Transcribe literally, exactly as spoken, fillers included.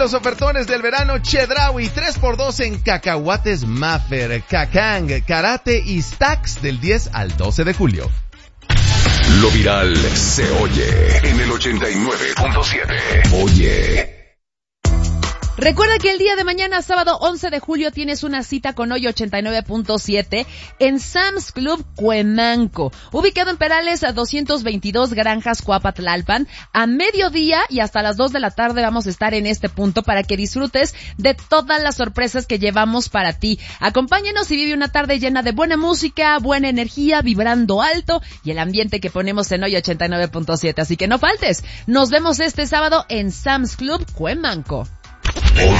los ofertones del verano Chedraui, tres por dos en cacahuates Maffer, Cacang, Karate y Stacks del diez al doce de julio. Lo viral se oye en el ochenta y nueve punto siete. Oye. Recuerda que el día de mañana, sábado once de julio, tienes una cita con Hoy ochenta y nueve punto siete en Sam's Club Cuemanco, ubicado en Perales a doscientos veintidós Granjas Coapatlalpan. A mediodía y hasta las dos de la tarde vamos a estar en este punto para que disfrutes de todas las sorpresas que llevamos para ti. Acompáñanos y vive una tarde llena de buena música, buena energía, vibrando alto y el ambiente que ponemos en Hoy ochenta y nueve punto siete. Así que no faltes. Nos vemos este sábado en Sam's Club Cuemanco. Hoy